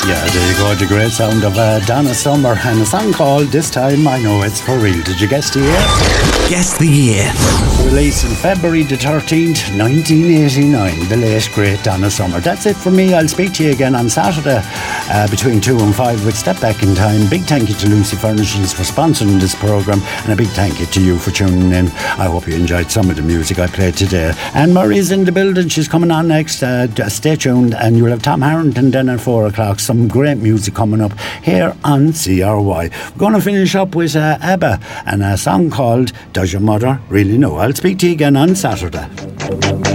Yeah, there you go, the great sound of Donna Summer and a song called This Time I Know It's For Real. Did you guess the year? Guess the year. Released on February the 13th, 1989, the late great Donna Summer. That's it for me. I'll speak to you again on Saturday between 2 and 5 with Step Back in Time. Big thank you to Lucy Furnishings for sponsoring this programme, and a big thank you to you for tuning in. I hope you enjoyed some of the music I played today. Anne Murray's in the building. She's coming on next. Stay tuned, and you'll have Tom Harrington then at 4 o'clock. Some great music coming up here on CRY. We're going to finish up with ABBA and a song called Does Your Mother Really Know? I'll speak to you again on Saturday.